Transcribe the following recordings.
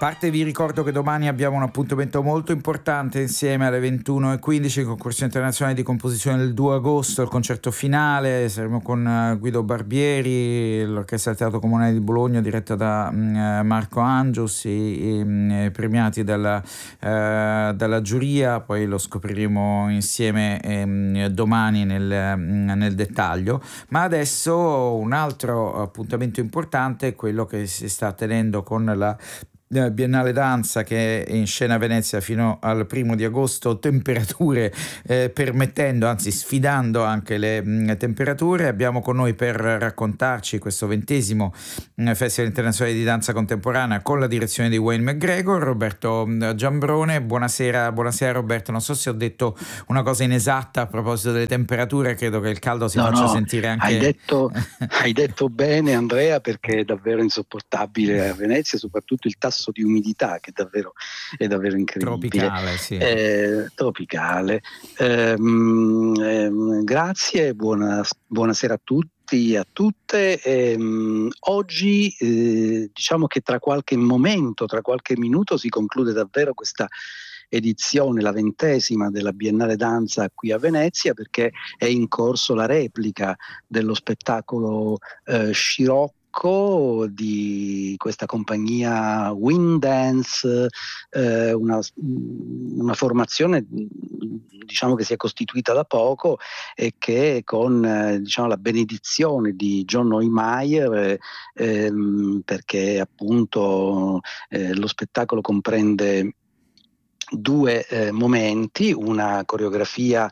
parte vi ricordo che domani abbiamo un appuntamento molto importante insieme alle 21:15, il concorso internazionale di composizione del 2 agosto, il concerto finale. Saremo con Guido Barbieri, l'Orchestra del Teatro Comunale di Bologna diretta da Marco Angius, i premiati dalla giuria. Poi lo scopriremo insieme domani nel dettaglio. Ma adesso un altro appuntamento importante è quello che si sta tenendo con la Biennale Danza, che è in scena a Venezia fino al 1 agosto, temperature permettendo, anzi sfidando anche le temperature. Abbiamo con noi per raccontarci questo 20° Festival Internazionale di Danza Contemporanea con la direzione di Wayne McGregor, Roberto Giambrone. Buonasera Roberto, non so se ho detto una cosa inesatta a proposito delle temperature, credo che il caldo si faccia sentire anche... Hai detto bene Andrea, perché è davvero insopportabile a Venezia, soprattutto il tasso di umidità che è davvero incredibile. Tropicale, sì. Tropicale. Grazie, buonasera a tutti e a tutte. Oggi diciamo che tra qualche minuto si conclude davvero questa edizione, la 20ª della Biennale Danza qui a Venezia, perché è in corso la replica dello spettacolo Scirocco di questa compagnia Wind Dance, una formazione diciamo che si è costituita da poco e che con la benedizione di John Neumeier, perché appunto lo spettacolo comprende due momenti, una coreografia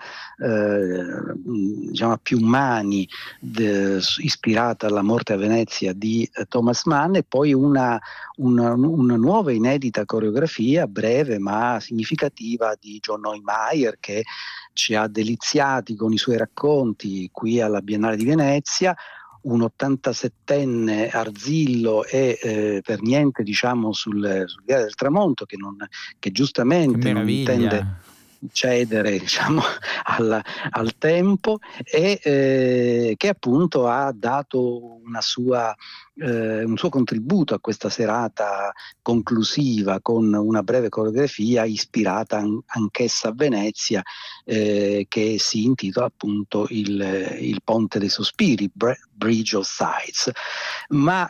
a più mani ispirata alla Morte a Venezia di Thomas Mann, e poi una nuova inedita coreografia breve ma significativa di John Neumeier, che ci ha deliziati con i suoi racconti qui alla Biennale di Venezia. Un 87enne arzillo e per niente sul Viale del Tramonto, che giustamente non intende cedere al tempo, e che appunto ha dato un suo contributo a questa serata conclusiva con una breve coreografia ispirata anch'essa a Venezia, che si intitola appunto il Ponte dei Sospiri, Bridge of Sighs. Ma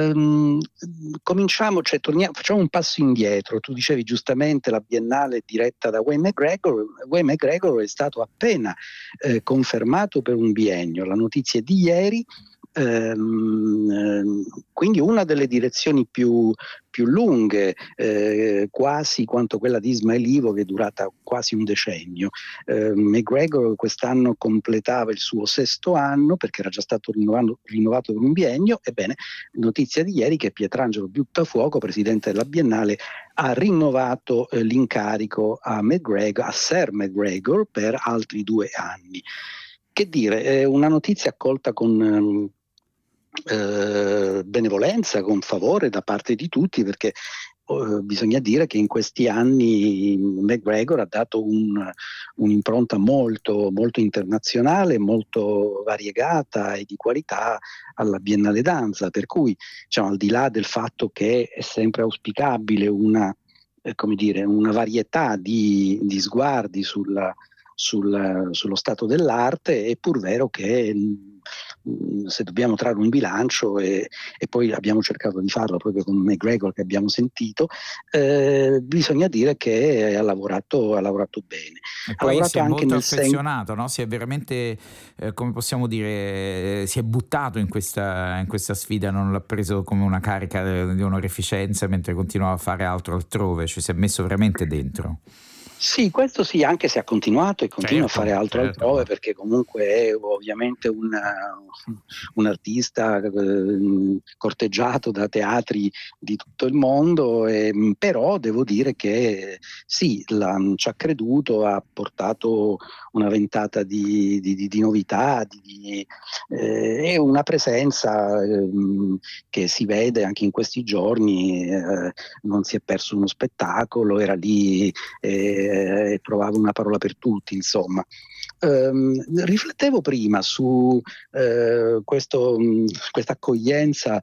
facciamo un passo indietro. Tu dicevi giustamente la Biennale diretta da Wayne McGregor. Wayne McGregor è stato appena confermato per un biennio. La notizia è di ieri. Quindi una delle direzioni più lunghe, quasi quanto quella di Ismael Ivo, che è durata quasi un decennio. McGregor quest'anno completava il suo 6° anno, perché era già stato rinnovato per un biennio. Ebbene, notizia di ieri che Pietrangelo Buttafuoco, presidente della Biennale, ha rinnovato l'incarico a Sir McGregor per altri 2 anni. Che dire, è una notizia accolta con benevolenza, con favore da parte di tutti, perché bisogna dire che in questi anni McGregor ha dato un'impronta molto, molto internazionale, molto variegata e di qualità alla Biennale Danza, per cui al di là del fatto che è sempre auspicabile una varietà di sguardi sullo stato dell'arte, è pur vero che se dobbiamo trarre un bilancio, e poi abbiamo cercato di farlo proprio con McGregor che abbiamo sentito, bisogna dire che ha lavorato bene. E poi si è anche molto affezionato, no? Si è veramente, come possiamo dire, si è buttato in questa sfida, non l'ha preso come una carica di onorificenza mentre continuava a fare altro altrove, cioè si è messo veramente dentro. Sì, questo sì, anche se ha continuato e continua a fare altro altrove, perché comunque è ovviamente un artista corteggiato da teatri di tutto il mondo, però devo dire che sì, ci ha creduto, ha portato una ventata di novità, e una presenza che si vede anche in questi giorni. Non si è perso uno spettacolo, era lì, trovava una parola per tutti, insomma. Riflettevo prima su questa accoglienza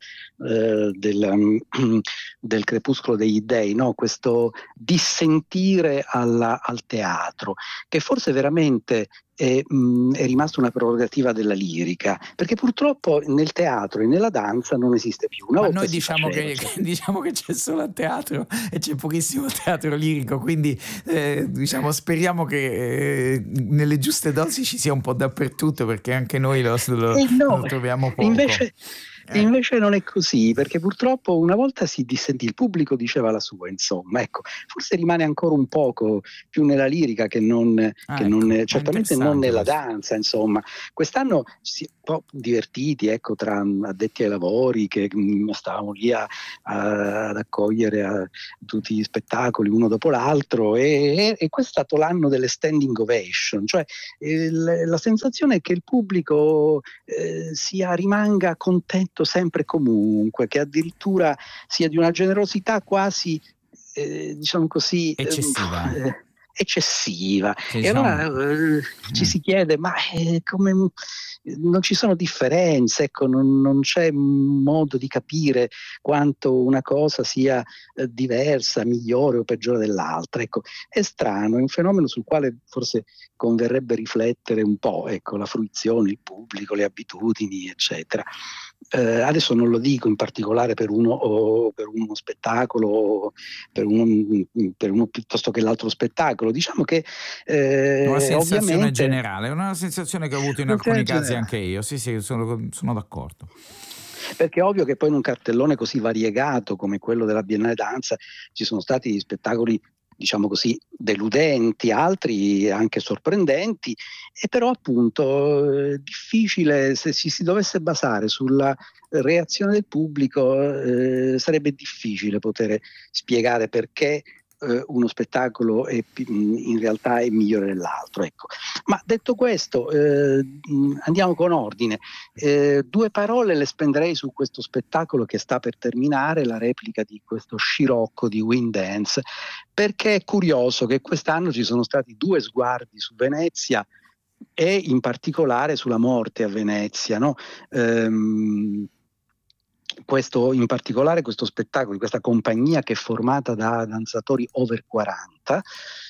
del Crepuscolo degli Dei, no? Questo dissentire al teatro, che forse veramente è rimasta una prerogativa della lirica, perché purtroppo nel teatro e nella danza non esiste più. Una Ma volta noi si diciamo faceva, che, cioè. diciamo che c'è solo il teatro e c'è pochissimo teatro lirico, quindi diciamo, speriamo che nelle giuste dosi ci sia un po' dappertutto, perché anche noi E no, lo troviamo e poco. invece non è così, perché purtroppo una volta si dissentì, il pubblico diceva la sua, insomma, ecco, forse rimane ancora un poco più nella lirica Ecco, ma è certamente non interessante nella questo. danza, insomma. Quest'anno si è un po' divertiti, ecco, tra addetti ai lavori che stavamo lì ad accogliere tutti gli spettacoli uno dopo l'altro, e questo è stato l'anno delle standing ovation, cioè la sensazione è che il pubblico rimanga contento sempre e comunque, che addirittura sia di una generosità quasi, diciamo così, Eccessiva. eccessiva. Cioè, E diciamo, allora ci si chiede, ma come non ci sono differenze, ecco, non c'è modo di capire quanto una cosa sia diversa, migliore o peggiore dell'altra. Ecco, è strano, è un fenomeno sul quale forse converrebbe riflettere un po', ecco, la fruizione, il pubblico, le abitudini, eccetera. Adesso non lo dico in particolare per uno o per uno spettacolo, o per uno piuttosto che l'altro spettacolo. Diciamo che una sensazione ovviamente generale, una sensazione che ho avuto in funziona alcuni in casi generale. anche io. Sì, sì, sono d'accordo. Perché è ovvio che poi in un cartellone così variegato come quello della Biennale Danza ci sono stati spettacoli, diciamo così, deludenti, altri anche sorprendenti, e però appunto è difficile, se si dovesse basare sulla reazione del pubblico, sarebbe difficile poter spiegare perché uno spettacolo in realtà è migliore dell'altro. Ecco. Ma detto questo, andiamo con ordine. Due parole le spenderei su questo spettacolo che sta per terminare, la replica di questo scirocco di Wind Dance, perché è curioso che quest'anno ci sono stati due sguardi su Venezia e in particolare sulla morte a Venezia, no? In particolare questo spettacolo, questa compagnia che è formata da danzatori over 40,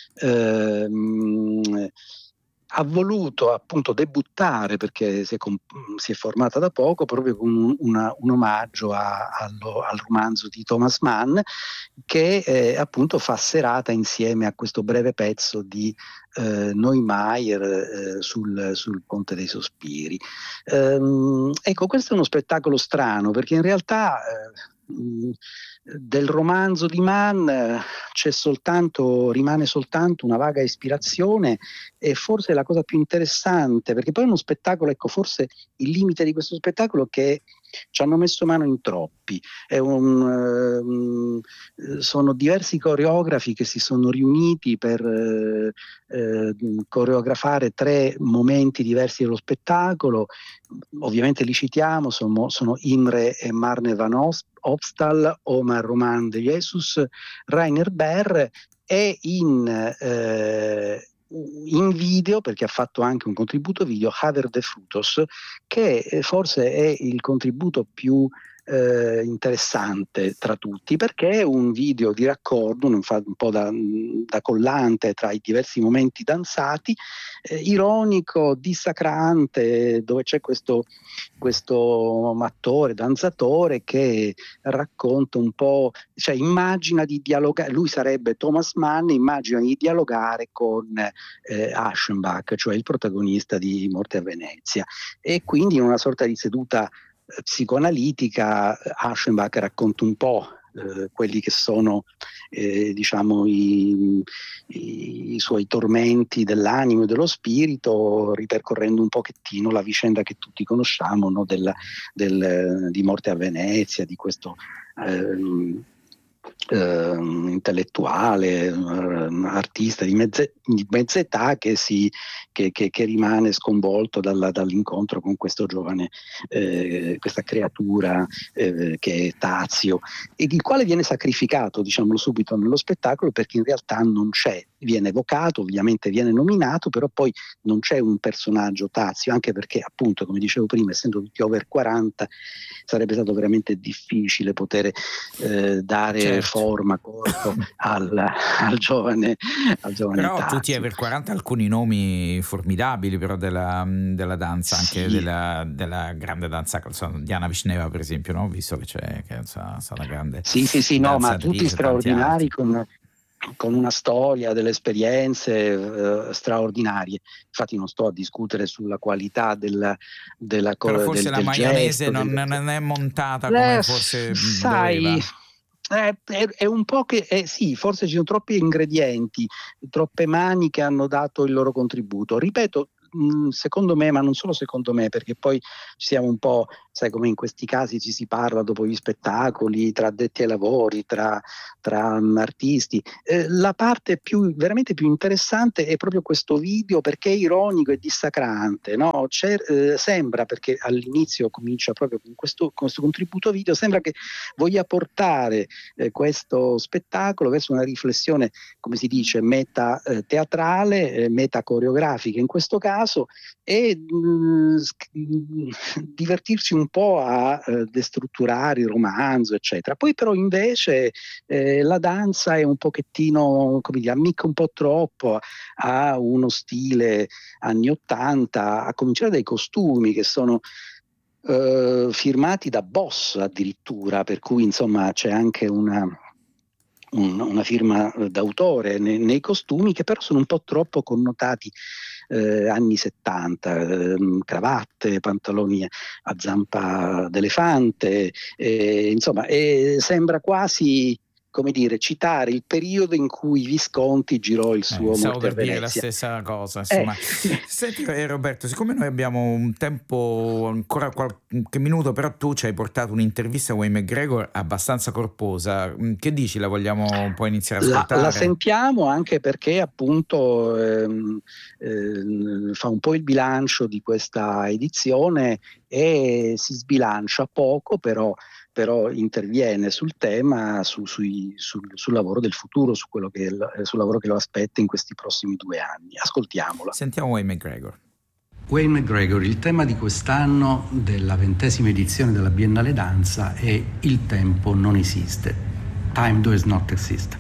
ha voluto appunto debuttare, perché si è formata da poco, proprio con un omaggio al romanzo di Thomas Mann, che appunto fa serata insieme a questo breve pezzo di Neumayer sul Ponte dei Sospiri. Ecco, questo è uno spettacolo strano, perché in realtà del romanzo di Mann rimane soltanto una vaga ispirazione, e forse la cosa più interessante, perché poi è uno spettacolo, ecco, forse il limite di questo spettacolo è che ci hanno messo mano in troppi. Sono diversi coreografi che si sono riuniti per coreografare tre momenti diversi dello spettacolo. Ovviamente li citiamo, sono Imre e Marne van Hofstal, Omar Roman de Jesus, Rainer Berr, e in video, perché ha fatto anche un contributo video, Haver de Frutos, che forse è il contributo più interessante tra tutti, perché è un video di raccordo, un po' da collante tra i diversi momenti danzati, ironico, dissacrante, dove c'è questo attore, danzatore, che racconta un po', cioè immagina di dialogare, lui sarebbe Thomas Mann, immagina di dialogare con Aschenbach, cioè il protagonista di Morte a Venezia, e quindi in una sorta di seduta psicoanalitica Aschenbach racconta un po' quelli che sono diciamo i suoi tormenti dell'animo e dello spirito, ripercorrendo un pochettino la vicenda che tutti conosciamo, no? Di Morte a Venezia, di questo intellettuale, artista di mezza età che rimane sconvolto dall'incontro con questo giovane, questa creatura che è Tazio, e il quale viene sacrificato, diciamolo subito, nello spettacolo, perché in realtà non c'è. Viene evocato, ovviamente viene nominato, però poi non c'è un personaggio Tazio, anche perché, appunto, come dicevo prima, essendo tutti over 40, sarebbe stato veramente difficile poter dare forma, corpo al giovane Però Tazio. tutti over 40, alcuni nomi formidabili però della danza, anche della grande danza, Diana Vishneva per esempio, no? Visto che c'è una grande no, ma tutti straordinari, con una storia, delle esperienze straordinarie. Infatti non sto a discutere sulla qualità della però forse la maionese non è montata come forse doveva. È un po' che sì, forse ci sono troppi ingredienti, troppe mani che hanno dato il loro contributo. Ripeto, secondo me, ma non solo secondo me, perché poi ci siamo un po', sai come in questi casi ci si parla dopo gli spettacoli, tra addetti ai lavori, tra artisti. La parte veramente più interessante è proprio questo video, perché è ironico e dissacrante, no? Sembra, perché all'inizio comincia proprio con questo contributo video, sembra che voglia portare questo spettacolo verso una riflessione, come si dice, meta teatrale, meta coreografica in questo caso, e divertirsi un po' a destrutturare il romanzo, eccetera. Poi però invece la danza è un pochettino, come dire, ammicca un po' troppo a uno stile anni '80, a cominciare dai costumi che sono firmati da Boss addirittura, per cui insomma c'è anche una firma d'autore nei costumi, che però sono un po' troppo connotati anni '70, cravatte, pantaloni a zampa d'elefante, insomma, sembra quasi, come dire, citare il periodo in cui Visconti girò il suo Stavo Morte a per dire la Venezia. stessa cosa, insomma. Senti Roberto, siccome noi abbiamo un tempo, ancora qualche minuto, però tu ci hai portato un'intervista a Wayne McGregor abbastanza corposa, che dici, la vogliamo un po' iniziare a ascoltare? La sentiamo, anche perché appunto fa un po' il bilancio di questa edizione e si sbilancia poco, però interviene sul tema, sul lavoro del futuro, sul lavoro che lo aspetta in questi prossimi 2 anni. Ascoltiamola. Sentiamo Wayne McGregor. Wayne McGregor, il tema di quest'anno della 20ª edizione della Biennale Danza è Il tempo non esiste. Time does not exist.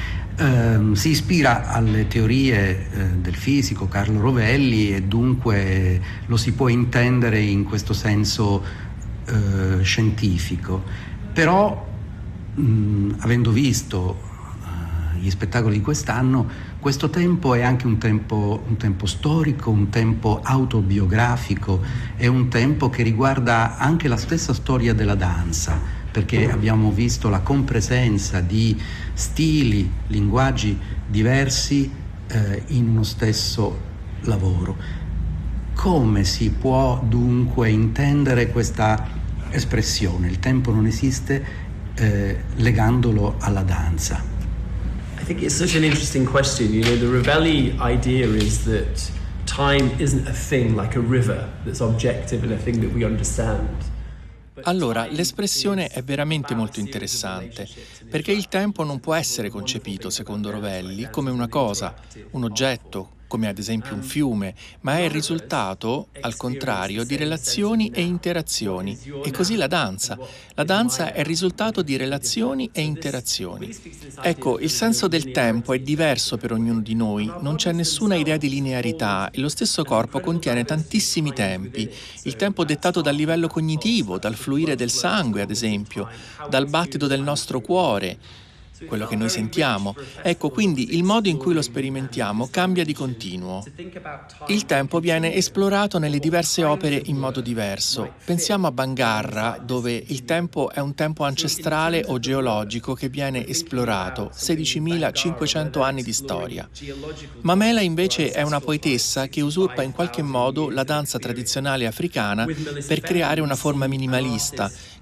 Si ispira alle teorie del fisico Carlo Rovelli, e dunque lo si può intendere in questo senso scientifico, però avendo visto gli spettacoli di quest'anno, questo tempo è anche un tempo storico, un tempo autobiografico, è un tempo che riguarda anche la stessa storia della danza, perché abbiamo visto la compresenza di stili, linguaggi diversi in uno stesso lavoro. Come si può dunque intendere questa espressione, il tempo non esiste, legandolo alla danza? I think it's such an interesting question. You know, the Rovelli idea is that time isn't a thing like a river that's objective and a thing that we understand. Allora, l'espressione è veramente molto interessante, perché il tempo non può essere concepito, secondo Rovelli, come una cosa, un oggetto, come ad esempio un fiume, ma è il risultato, al contrario, di relazioni e interazioni. E così la danza. La danza è il risultato di relazioni e interazioni. Ecco, il senso del tempo è diverso per ognuno di noi, non c'è nessuna idea di linearità e lo stesso corpo contiene tantissimi tempi. Il tempo dettato dal livello cognitivo, dal fluire del sangue, ad esempio, dal battito del nostro cuore, quello che noi sentiamo. Ecco, quindi il modo in cui lo sperimentiamo cambia di continuo. Il tempo viene esplorato nelle diverse opere in modo diverso. Pensiamo a Bangarra, dove il tempo è un tempo ancestrale o geologico che viene esplorato, 16.500 anni di storia. Mamela invece è una poetessa che usurpa in qualche modo la danza tradizionale africana per creare una forma minimalista,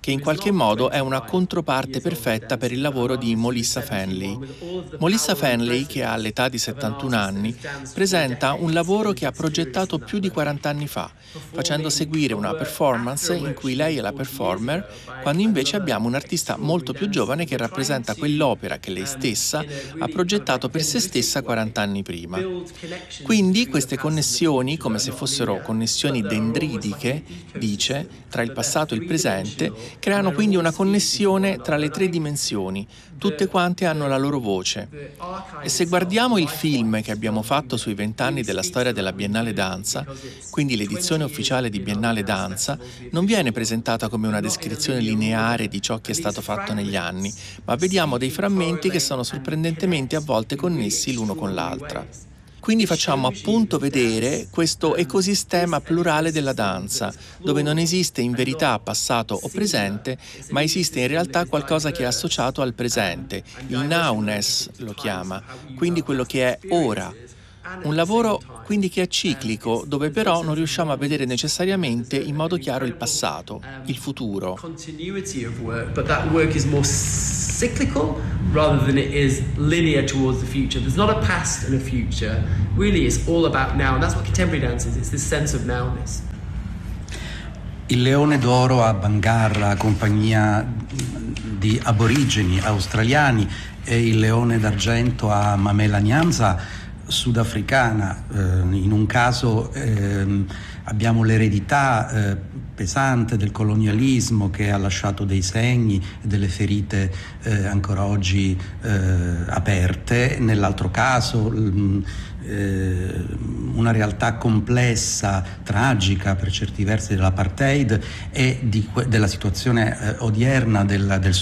che in qualche modo è una controparte perfetta per il lavoro di Molissa Fenley. Molissa Fenley, che ha l'età di 71 anni, presenta un lavoro che ha progettato più di 40 anni fa, facendo seguire una performance in cui lei è la performer, quando invece abbiamo un artista molto più giovane che rappresenta quell'opera che lei stessa ha progettato per se stessa 40 anni prima. Quindi queste connessioni, come se fossero connessioni dendridiche, dice, tra il passato e il presente, creano quindi una connessione tra le tre dimensioni. Tutte quante hanno la loro voce. E se guardiamo il film che abbiamo fatto sui 20 anni della storia della Biennale Danza, quindi l'edizione ufficiale di Biennale Danza, non viene presentata come una descrizione lineare di ciò che è stato fatto negli anni, ma vediamo dei frammenti che sono sorprendentemente a volte connessi l'uno con l'altra. Quindi facciamo appunto vedere questo ecosistema plurale della danza, dove non esiste in verità passato o presente, ma esiste in realtà qualcosa che è associato al presente. Il nowness lo chiama, quindi quello che è ora. Un lavoro quindi che è ciclico, dove però non riusciamo a vedere necessariamente in modo chiaro il passato, il futuro. Continuity of work, but that work is more cyclical rather than it is linear towards the future. There's not a past and a future. Really, it's all about now, and that's what contemporary dance is. It's this sense of nowness. Il Leone d'Oro a Bangarra, compagnia di aborigeni australiani, e il Leone d'Argento a Mamela Nyanza, sudafricana. In un caso abbiamo l'eredità pesante del colonialismo che ha lasciato dei segni e delle ferite ancora oggi aperte, nell'altro caso una realtà complessa, tragica per certi versi dell'apartheid e della situazione odierna del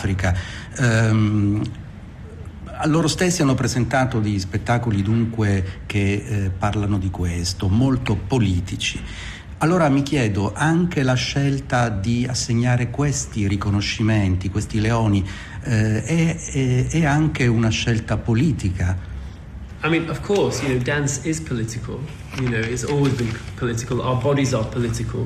Sudafrica. Loro stessi hanno presentato degli spettacoli dunque che parlano di questo, molto politici. Allora mi chiedo, anche la scelta di assegnare questi riconoscimenti, questi leoni, è anche una scelta politica? I mean, of course, dance is political. It's always been political. Our bodies are political.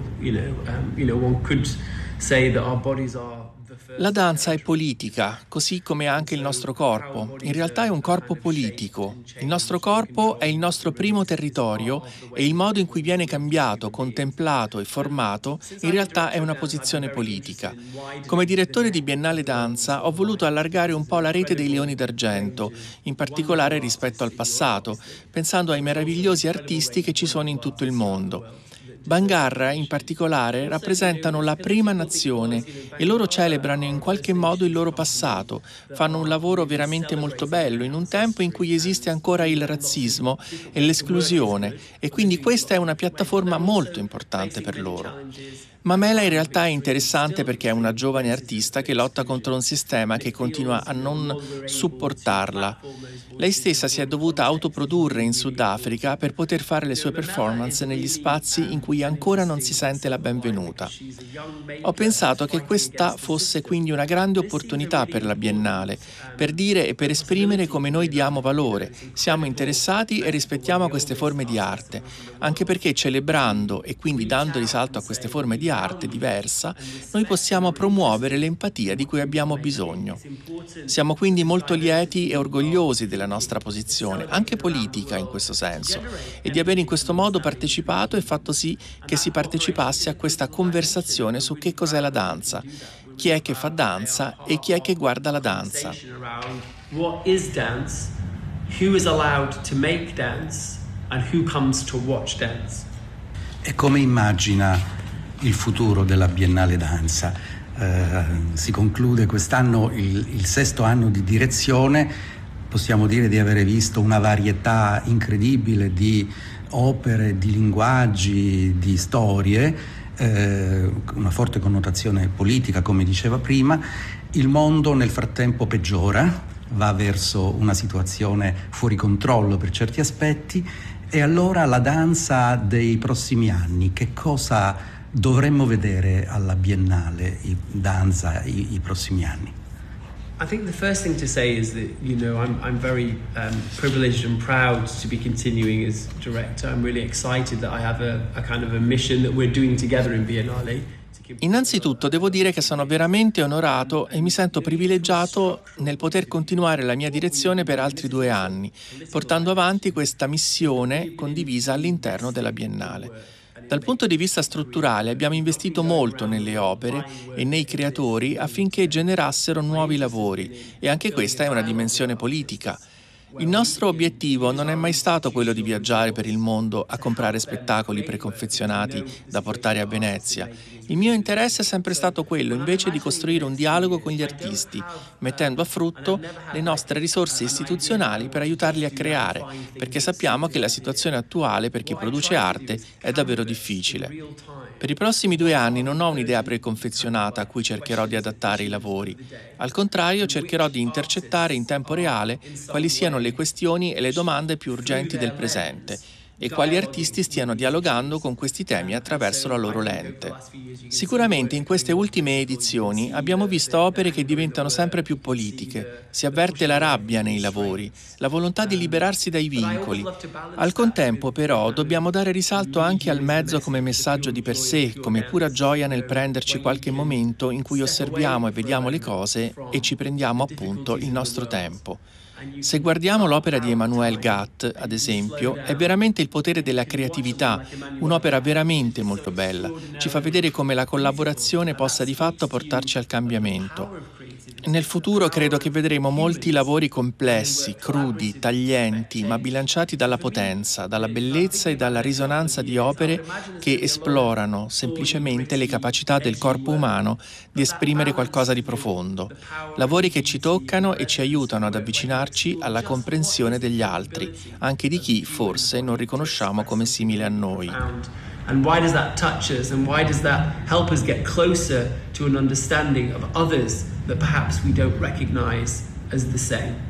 One could say that our bodies are. La danza è politica, così come anche il nostro corpo. In realtà è un corpo politico. Il nostro corpo è il nostro primo territorio e il modo in cui viene cambiato, contemplato e formato in realtà è una posizione politica. Come direttore di Biennale Danza ho voluto allargare un po' la rete dei Leoni d'Argento, in particolare rispetto al passato, pensando ai meravigliosi artisti che ci sono in tutto il mondo. Bangarra, in particolare, rappresentano la prima nazione e loro celebrano in qualche modo il loro passato, fanno un lavoro veramente molto bello in un tempo in cui esiste ancora il razzismo e l'esclusione e quindi questa è una piattaforma molto importante per loro. Mamela in realtà è interessante perché è una giovane artista che lotta contro un sistema che continua a non supportarla. Lei stessa si è dovuta autoprodurre in Sudafrica per poter fare le sue performance negli spazi in cui ancora non si sente la benvenuta. Ho pensato che questa fosse quindi una grande opportunità per la Biennale, per dire e per esprimere come noi diamo valore, siamo interessati e rispettiamo queste forme di arte, anche perché celebrando e quindi dando risalto a queste forme di arte diversa, noi possiamo promuovere l'empatia di cui abbiamo bisogno. Siamo quindi molto lieti e orgogliosi della nostra posizione, anche politica in questo senso, e di aver in questo modo partecipato e fatto sì che si partecipasse a questa conversazione su che cos'è la danza, chi è che fa danza e chi è che guarda la danza. What is dance? Who is allowed to make dance? And who comes to watch dance? E come immagina il futuro della Biennale Danza? Si conclude quest'anno il 6º anno di direzione. Possiamo dire di avere visto una varietà incredibile di opere, di linguaggi, di storie, una forte connotazione politica, come diceva prima. Il mondo nel frattempo peggiora, va verso una situazione fuori controllo per certi aspetti. E allora la danza dei prossimi anni, che cosa dovremmo vedere alla Biennale Danza i prossimi anni? I think the first thing to say is that, I'm very privileged and proud to be continuing as director. I'm really excited that I have a kind of a mission that we're doing together in Biennale. Innanzitutto devo dire che sono veramente onorato e mi sento privilegiato nel poter continuare la mia direzione per altri 2 anni, portando avanti questa missione condivisa all'interno della Biennale. Dal punto di vista strutturale abbiamo investito molto nelle opere e nei creatori affinché generassero nuovi lavori, e anche questa è una dimensione politica. Il nostro obiettivo non è mai stato quello di viaggiare per il mondo a comprare spettacoli preconfezionati da portare a Venezia. Il mio interesse è sempre stato quello, invece, di costruire un dialogo con gli artisti, mettendo a frutto le nostre risorse istituzionali per aiutarli a creare, perché sappiamo che la situazione attuale per chi produce arte è davvero difficile. Per i prossimi 2 anni non ho un'idea preconfezionata a cui cercherò di adattare i lavori. Al contrario, cercherò di intercettare in tempo reale quali siano le questioni e le domande più urgenti del presente e quali artisti stiano dialogando con questi temi attraverso la loro lente. Sicuramente in queste ultime edizioni abbiamo visto opere che diventano sempre più politiche, si avverte la rabbia nei lavori, la volontà di liberarsi dai vincoli. Al contempo però dobbiamo dare risalto anche al mezzo come messaggio di per sé, come pura gioia nel prenderci qualche momento in cui osserviamo e vediamo le cose e ci prendiamo appunto il nostro tempo. Se guardiamo l'opera di Emmanuel Gat, ad esempio, è veramente il potere della creatività, un'opera veramente molto bella. Ci fa vedere come la collaborazione possa di fatto portarci al cambiamento. Nel futuro credo che vedremo molti lavori complessi, crudi, taglienti, ma bilanciati dalla potenza, dalla bellezza e dalla risonanza di opere che esplorano semplicemente le capacità del corpo umano di esprimere qualcosa di profondo. Lavori che ci toccano e ci aiutano ad avvicinarci alla comprensione degli altri, anche di chi forse non riconosciamo come simile a noi. And why does that touch us, and why does that help us get closer to an understanding of others that perhaps we don't recognize as the same?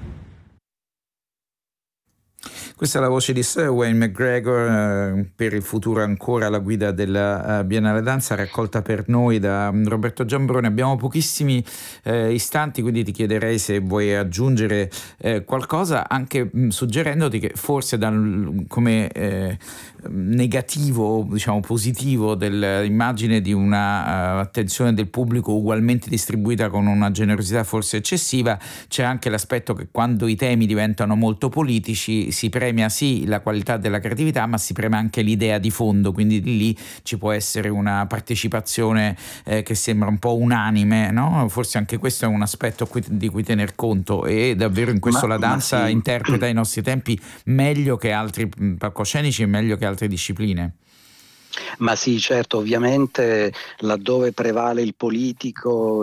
Questa è la voce di Sir Wayne McGregor, per il futuro ancora alla guida della Biennale Danza, raccolta per noi da Roberto Giambrone. Abbiamo pochissimi istanti, quindi ti chiederei se vuoi aggiungere qualcosa, anche suggerendoti che forse come negativo, diciamo positivo, dell'immagine di una attenzione del pubblico ugualmente distribuita con una generosità forse eccessiva, c'è anche l'aspetto che quando i temi diventano molto politici si premia sì la qualità della creatività, ma si premia anche l'idea di fondo, quindi lì ci può essere una partecipazione che sembra un po' unanime, no? Forse anche questo è un aspetto di cui tener conto, e davvero in questo la danza sì, interpreta i nostri tempi meglio che altri palcoscenici e meglio che altre discipline. Ma sì, certo, ovviamente laddove prevale il politico,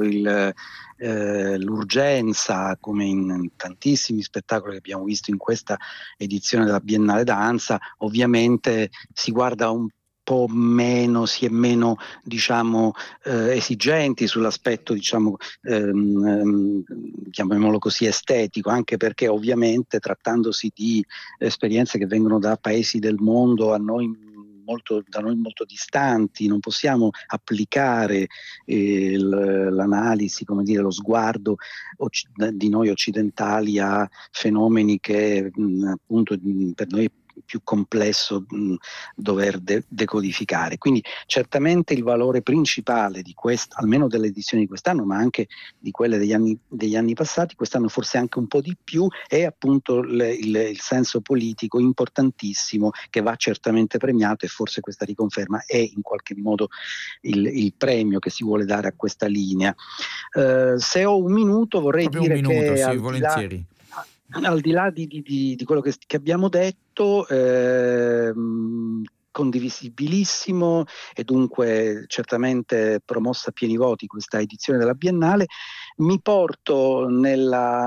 l'urgenza, come in tantissimi spettacoli che abbiamo visto in questa edizione della Biennale Danza, ovviamente si guarda un po' meno, si è meno, diciamo, esigenti sull'aspetto, diciamo, chiamiamolo così, estetico, anche perché ovviamente trattandosi di esperienze che vengono da paesi del mondo da noi molto distanti, non possiamo applicare l'analisi, come dire, lo sguardo di noi occidentali a fenomeni che appunto per noi è più complesso dover decodificare. Quindi certamente il valore principale di questo, almeno delle edizioni di quest'anno, ma anche di quelle degli anni passati, quest'anno forse anche un po' di più, è appunto il senso politico importantissimo, che va certamente premiato, e forse questa riconferma è in qualche modo il premio che si vuole dare a questa linea. Se ho un minuto vorrei Proprio dire che sì, volentieri. Al di là di quello che abbiamo detto, condivisibilissimo e dunque certamente promossa a pieni voti questa edizione della Biennale, mi porto nei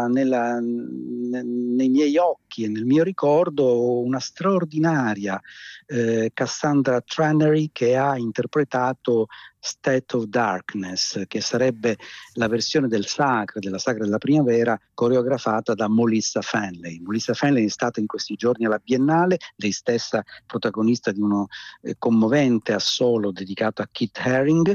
miei occhi e nel mio ricordo una straordinaria Cassandra Trannery, che ha interpretato State of Darkness, che sarebbe la versione della Sacra della Primavera, coreografata da Melissa Fanley. Melissa Fanley è stata in questi giorni alla Biennale, lei stessa protagonista di uno commovente assolo dedicato a Kit Haring,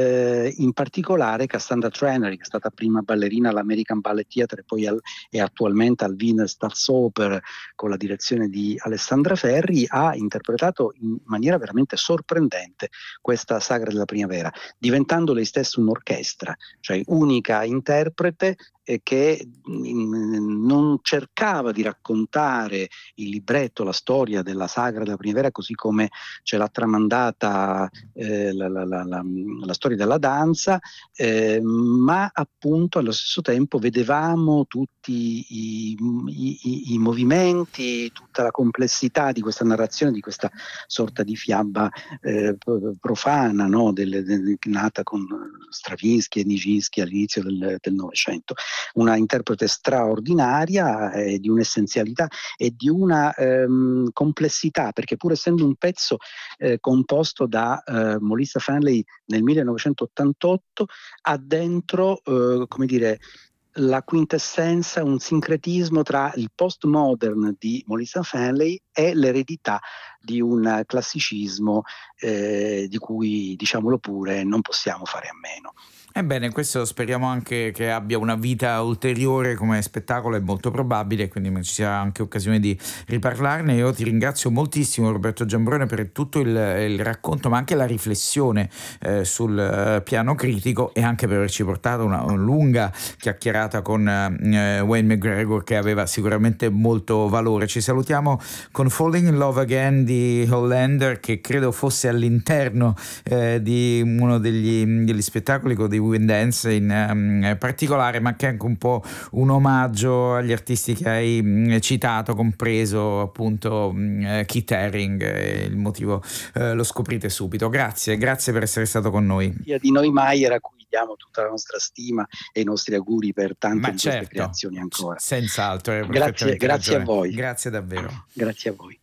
e in particolare Cassandra Trannery, che è stata prima ballerina all'American Ballet Theatre e poi è attualmente attualmente al Wiener Staatsoper con la direzione di Alessandra Ferri, ha interpretato in maniera veramente sorprendente questa Sagra della Primavera, diventando lei stessa un'orchestra, cioè unica interprete che non cercava di raccontare il libretto, la storia della Sagra della Primavera così come ce l'ha tramandata la storia della danza, ma appunto allo stesso tempo vedevamo tutti i movimenti, tutta la complessità di questa narrazione, di questa sorta di fiaba profana, no? Nata con Stravinsky e Nijinsky all'inizio del Novecento. Una interprete straordinaria, di un'essenzialità e di una complessità, perché pur essendo un pezzo composto da Melissa Fanley nel 1988, ha dentro come dire la quintessenza, un sincretismo tra il postmodern di Melissa Fanley e l'eredità di un classicismo di cui, diciamolo pure, non possiamo fare a meno. Ebbene, questo speriamo anche che abbia una vita ulteriore come spettacolo, è molto probabile, quindi ci sia anche occasione di riparlarne. Io ti ringrazio moltissimo, Roberto Giambrone, per tutto il racconto, ma anche la riflessione sul piano critico, e anche per averci portato una lunga chiacchierata con Wayne McGregor, che aveva sicuramente molto valore. Ci salutiamo con Falling in Love Again di Hollander, che credo fosse all'interno di uno degli spettacoli di Wind Dance in particolare, ma che è anche un po' un omaggio agli artisti che hai citato, compreso appunto Keith Haring. Il motivo lo scoprite subito. Grazie per essere stato con noi. Di Noi Meyer, a cui diamo tutta la nostra stima e i nostri auguri per tante di queste creazioni ancora. Senz'altro. Grazie a voi. Grazie davvero. Grazie a voi.